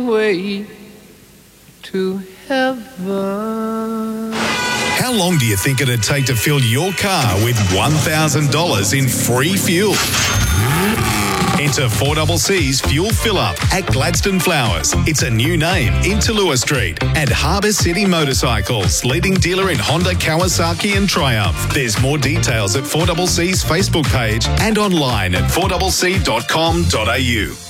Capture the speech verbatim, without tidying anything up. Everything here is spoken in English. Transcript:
way to heaven. How long do you think it'd take to fill your car with one thousand dollars in free fuel? Enter four C C's Fuel Fill Up at Gladstone Flowers. It's a new name in Tallulah Street. And Harbour City Motorcycles, leading dealer in Honda, Kawasaki and Triumph. There's more details at four C C's Facebook page and online at four c c dot com dot a u.